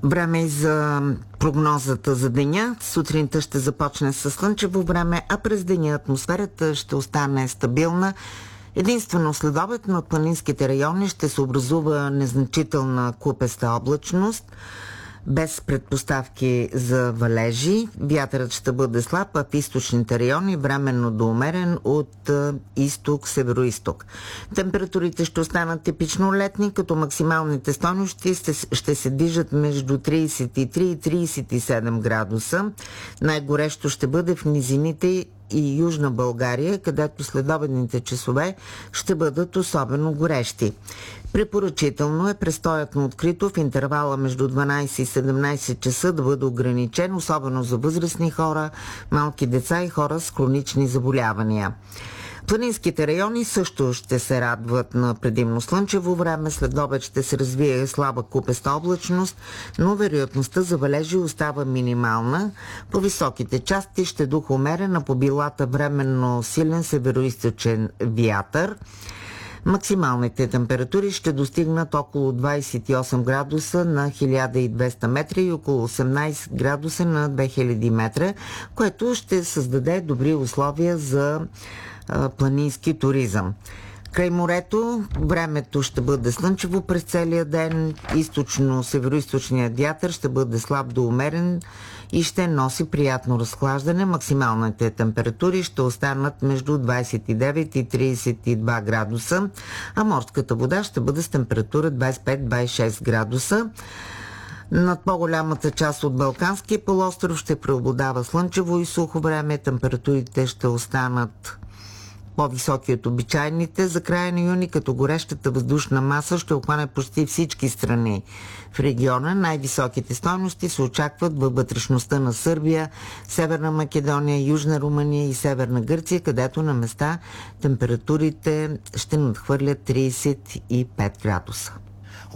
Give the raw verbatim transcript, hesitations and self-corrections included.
Време и за прогнозата за деня. Сутринта ще започне с слънчево време, а през деня атмосферата ще остане стабилна. Единствено след обед над планинските райони ще се образува незначителна купеста облачност, без предпоставки за валежи. Вятърът ще бъде слаб, а в източните райони временно до умерен от изток, северо-исток. Температурите ще останат типично летни, като максималните стойности ще се движат между тридесет и три и тридесет и седем градуса. Най-горещо ще бъде в низините и Южна България, където следобедните часове ще бъдат особено горещи. Препоръчително е престоят на открито в интервала между дванадесет и седемнадесет часа да бъде ограничен, особено за възрастни хора, малки деца и хора с хронични заболявания. Планинските райони също ще се радват на предимно слънчево време. След обед ще се развие слаба купеста облачност, но вероятността за валежи остава минимална. По високите части ще дух умерен, а по билата временно силен североизточен вятър. Максималните температури ще достигнат около двадесет и осем градуса на хиляда и двеста метра и около осемнадесет градуса на две хиляди метра, което ще създаде добри условия за а, планински туризъм. Край морето времето ще бъде слънчево през целия ден, източно-североизточният вятър ще бъде слаб до умерен и ще носи приятно разхлаждане. Максималните температури ще останат между двадесет и девет и тридесет и два градуса, а морската вода ще бъде с температура двадесет и пет до двадесет и шест градуса. Над по-голямата част от Балканския полуостров ще преобладава слънчево и сухо време. Температурите ще останат по-високи от обичайните за края на юни, като горещата въздушна маса ще обхване почти всички страни в региона. Най-високите стойности се очакват във вътрешността на Сърбия, Северна Македония, Южна Румъния и Северна Гърция, където на места температурите ще надхвърлят тридесет и пет градуса.